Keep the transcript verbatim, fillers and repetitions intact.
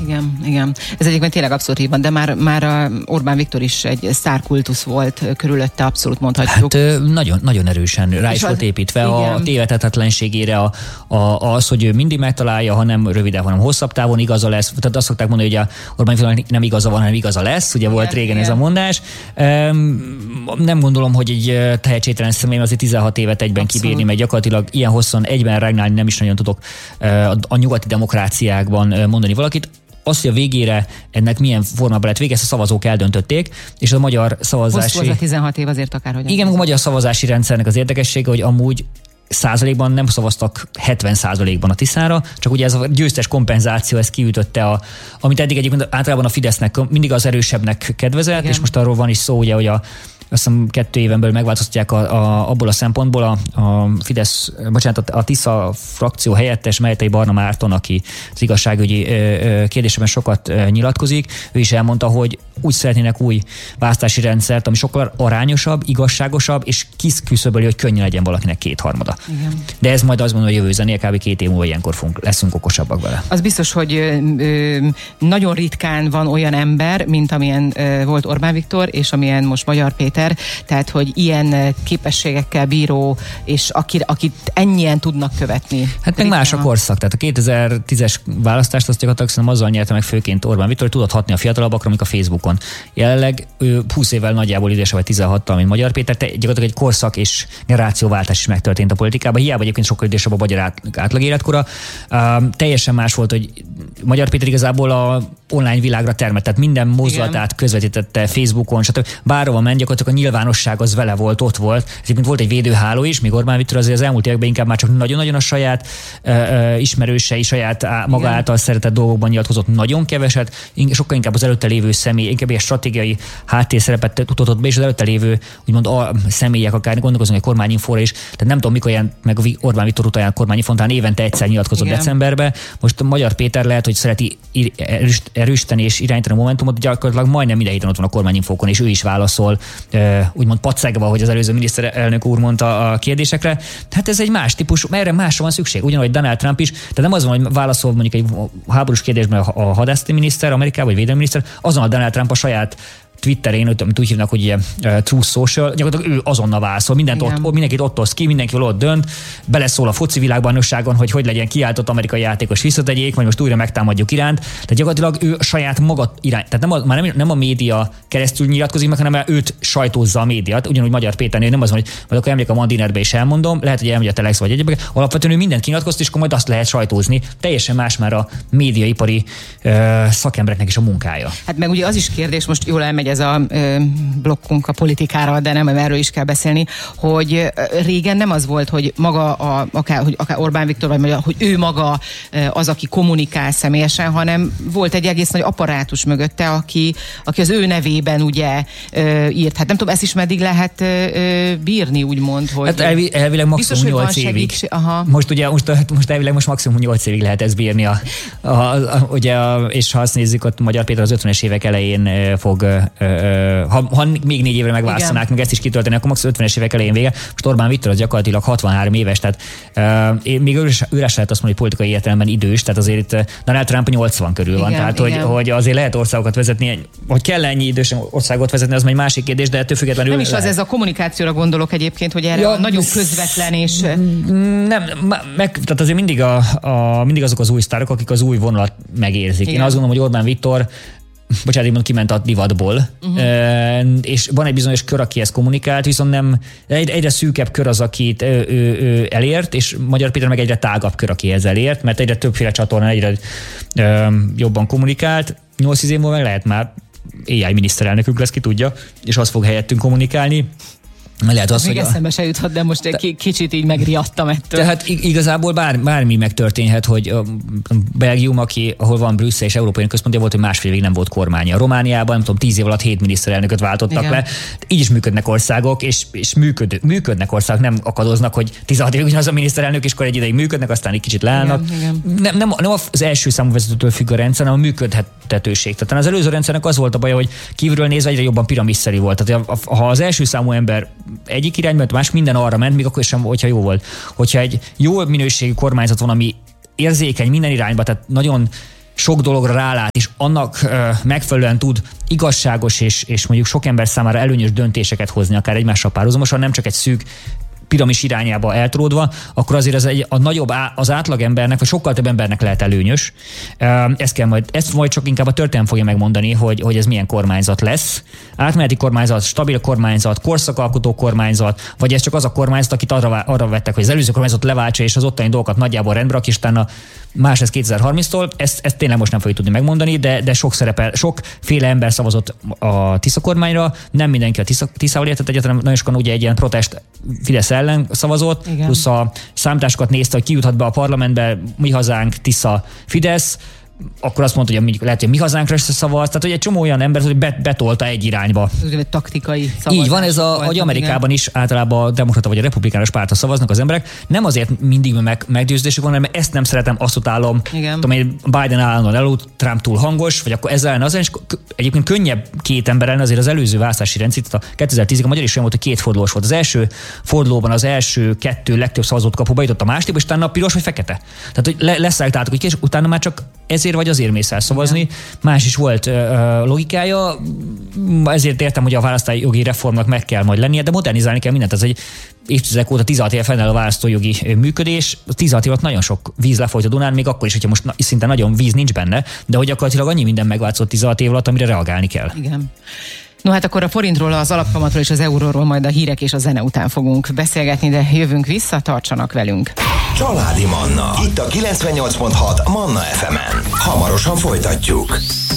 Igen, igen. Ez egyébként tényleg abszolút így van, de már, már Orbán Viktor is egy sztárkultusz volt körülötte, abszolút mondhatjuk. Hát nagyon, nagyon erősen rá is volt építve igen. a tévedhetetlenségére, a, a, az, hogy ő mindig megtalálja, ha nem röviden, hanem hosszabb távon igaza lesz. Tehát azt szokták mondani, hogy a Orbán Viktornak nem igaza van, hanem igaza lesz. Ugye igen, volt régen igen. ez a mondás. Nem gondolom, hogy egy tehetségtelen személy azért tizenhat évet egyben abszolút. Kibírni, mert gyakorlatilag ilyen hosszan egyben regnálni nem is nagyon tudok a nyugati demokráciákban mondani valakit. Az, hogy a végére ennek milyen formában lett vége, ezt a szavazók eldöntötték, és a magyar szavazási... Hosszú az a tizenhat év azért akárhogy. Igen, a magyar szavazási rendszernek az érdekessége, hogy amúgy százalékban nem szavaztak hetven százalékban a Tiszára, csak ugye ez a győztes kompenzáció, ez kiütötte, a, amit eddig egyébként általában a Fidesznek mindig az erősebbnek kedvezett, igen. és most arról van is szó, ugye, hogy a azt hiszem kettő éven belül megváltoztatják a, a, abból a szempontból a, a Fidesz, bocsánat, a Tisza frakció helyettes Mejtei Barna Márton, aki az igazságügyi kérdésében sokat nyilatkozik, ő is elmondta, hogy úgy szeretnének új választási rendszert, ami sokkal arányosabb, igazságosabb, és kiszküszöböli, hogy könnyen legyen valakinek kétharmada. Igen. De ez majd azt mondom, hogy jövő zenél, kb. két év múlva ilyenkor fogunk, leszünk okosabbak vele. Az biztos, hogy ö, nagyon ritkán van olyan ember, mint amilyen ö, volt Orbán Viktor, és amilyen most Magyar Péter, tehát, hogy ilyen képességekkel bíró, és akit, akit ennyien tudnak követni. Hát meg más a korszak, tehát a kétezer-tízes választást azt gyakorlatilag azzal nyerte meg főként Orbán Viktor, hogy tudott hatni a fiatalabbakra, amik a Facebookon. Jelenleg ő húsz évvel nagyjából idősebb, vagy tizenhattal, mint Magyar Péter, te gyakorlatilag egy korszak és generációváltás is megtörtént a politikában. Hiába egyébként sokkal idősebb a magyar át, átlag életkora. Uh, teljesen más volt, hogy Magyar Péter igazából a online világra termett, tehát minden mozdulatát közvetítette Facebookon, stb. Bárhova ment, gyakorlatilag a nyilvánosság az vele volt, ott volt. Egyébként volt egy védőháló is, míg Orbán Viktor azért az elmúlt években inkább már csak nagyon-nagyon a saját uh, uh, ismerősei, saját uh, maga igen. által szeretett dolgokban nyilatkozott nagyon keveset, sokkal inkább az előtte lévő személy, inkább egy stratégiai háttérszerepet mutatott be, és az előtte lévő úgymond a személyek, akár gondolkozunk egy kormányinfóra is, tehát nem tudom, mikor ilyen, meg Orbán Viktor után a kormányinfón, talán évente egyszer nyilatkozott igen. decemberben. Most a Magyar Péter lehet, hogy szereti erősíteni és irányítani a Momentumot, gyakorlatilag majdnem minden héten ott van a kormányinfókon, és ő is válaszol, úgymond pacegva, hogy az előző miniszterelnök úr mondta a kérdésekre. Hát ez egy más típus, erre másra van szükség. Ugyanúgy Donald Trump is, tehát nem az van, hogy válaszol mondjuk egy háborús kérdésben a hadászati miniszter Amerikában, vagy védelmi miniszter, azon a Donald Trump a saját Twitterén, amit úgy hívnak, hogy ilyen uh, Truth Social, gyakorlatilag ő azonnal válaszol, mindent ott, mindenkit ott osz ki, mindenkivel ott dönt, beleszól a foci világbajnokságon, hogy hogy legyen kiáltott amerikai játékos visszategyék, vagy most újra megtámadjuk Iránt. Tehát gyakorlatilag ő saját maga irány, tehát nem a, már nem, nem a média keresztül nyilatkozik meg, hanem őt sajtózza a médiát. Ugyanúgy Magyar Péternél nem az van, hogy majd akkor emlék a Mandinerbe is elmondom, lehet, hogy elmegy a Telex vagy egyébként. Alapvetően ő mindent kinyilatkozt, és akkor majd azt lehet sajtózni. Teljesen más már a médiaipari uh, szakembereknek is a munkája. Hát meg ugye az is kérdés, most jól elmegy ez a ö, blokkunk a politikára, de nem, erről is kell beszélni, hogy régen nem az volt, hogy maga, a, akár, hogy akár Orbán Viktor, vagy mondja, hogy ő maga az, aki kommunikál személyesen, hanem volt egy egész nagy apparátus mögötte, aki, aki az ő nevében ugye ö, írt. Hát nem tudom, ezt is meddig lehet ö, bírni, úgymond, hogy... Hát elvi, elvileg maximum nyolc évig. Aha. Most ugye, most, most elvileg most maximum nyolc évig lehet ezt bírni. A, a, a, ugye, a, és ha azt nézzük, ott Magyar Péter az ötvenes évek elején fog Ha, ha még négy évre megválasztanák, meg ezt is kitölteni, akkor max. ötvenes évek elején vége. Most Orbán Viktor az gyakorlatilag hatvanhárom éves, tehát uh, még üres, üres lehet azt mondani, hogy politikai értelemben idős, tehát azért uh, Donald Trump nyolcvan körül van, igen, tehát hogy, hogy azért lehet országokat vezetni, hogy kell ennyi idős országot vezetni, az egy másik kérdés, de ettől függetlenül... Nem is az, ez a kommunikációra gondolok egyébként, hogy erre ja, nagyon közvetlen és... Nem, meg, tehát azért mindig, a, a, mindig azok az új sztárok, akik az új vonalat megérzik. Igen. Én azt gondolom, hogy Orbán Viktor bocsánat, én mondom, kiment a divatból, uh-huh. e, és van egy bizonyos kör, aki ezt kommunikált, viszont nem, egyre, egyre szűkebb kör az, akit ő, ő, ő elért, és Magyar Péter meg egyre tágabb kör, aki ez elért, mert egyre többféle csatornán egyre e, jobban kommunikált. nyolc év múlva meg lehet már á i miniszterelnökünk lesz, ki tudja, és az fog helyettünk kommunikálni. Lehet az, még eszembe se juthat, de most egy te, kicsit így megriadtam ettől. Tehát igazából bár, bármi megtörténhet, hogy a Belgium, aki, ahol van Brüsszel és Európai Központja volt, hogy másfél évig nem volt kormánya. Romániában, nem tudom, tíz év alatt hét miniszterelnököt váltottak igen. le. Így is működnek országok, és, és működő, működnek országok, nem akadoznak, hogy tizenhat évig ugyanaz a miniszterelnök, és akkor egy ideig működnek, aztán egy kicsit leállnak. Igen, igen. Nem, nem, nem az első számú vezetőtől függ a rendszer, hanem a működhetőség. Tehát az előző rendszernek az volt a baj, hogy kívülről nézve egyre jobban piramisszerű volt. Tehát ha az első számú ember egyik irányba, más minden arra ment, még akkor sem, hogyha jó volt. Hogyha egy jó minőségű kormányzat van, ami érzékeny minden irányba, tehát nagyon sok dologra rálát, és annak ö, megfelelően tud igazságos és, és mondjuk sok ember számára előnyös döntéseket hozni, akár egymással párhuzamosan, nem csak egy szűk piramis irányába eltródva, akkor azért az egy, a nagyobb, az átlagembernek, vagy sokkal több embernek lehet előnyös. Ezt kell majd, ezt majd csak inkább a történelem fogja megmondani, hogy, hogy ez milyen kormányzat lesz. Átmeneti kormányzat, stabil kormányzat, korszakalkotó kormányzat, vagy ez csak az a kormányzat, akit arra, arra vettek, hogy az előző kormányzat leváltsa, és az ottani dolgokat nagyjából rendbe rak, és utána más lesz kétezer-harminctól. Ezt, ezt tényleg most nem fogjuk tudni megmondani, de, de sok szerepel, sokféle ember szavazott a Tisza kormányra, nem mindenki a Tisza, Tiszával értett egyáltalán, nagyon sokan ugye egy ilyen protest Fidesz ellen szavazott, igen. Plusz a számításokat nézte, hogy ki juthat be a parlamentbe, Mi Hazánk, Tisza, Fidesz, akkor azt mondta, hogy mondjuk lehet, hogy Mi Hazánkra is szavaz, tehát hogy egy csomó olyan ember, hogy betolta egy irányba. Ez taktikai szavazás. Így van, ez a, hogy Amerikában igen. is általában a demokrata vagy a republikánus pártra szavaznak az emberek. Nem azért mindig meg, meggyőződésük van, mert ezt nem szeretem, azt utálom. Igen. Tudom, hogy Biden állandóan elut, Trump túl hangos, vagy akkor ezzel ellen az, és egyébként könnyebb két ember ellen, azért az előző választási rendszert, a kétezer-tízig a magyar is olyan volt, hogy két fordulós volt. Az első fordulóban az első kettő legtöbb szavazót kapóba jutott a másodikba, és utána a piros vagy fekete. Tehát, hogy le, leszállították, hogy utána már csak ezért vagy azért mész el szavazni. Igen. Más is volt uh, logikája, ezért értem, hogy a választási jogi reformnak meg kell majd lennie, de modernizálni kell mindent. Ez egy évtizedek óta tizenhat éve fennáll a választójogi működés. tizenhat év alatt nagyon sok víz lefolyt a Dunán, még akkor is, hogyha most szinte nagyon víz nincs benne, de hogy gyakorlatilag annyi minden megváltozott tizenhat év alatt, amire reagálni kell. Igen. No hát akkor a forintról, az alapkamatról és az euróról majd a hírek és a zene után fogunk beszélgetni, de jövünk vissza, tartsanak velünk. Családi Manna, itt a kilencvennyolc pont hat Manna ef emen. Hamarosan folytatjuk.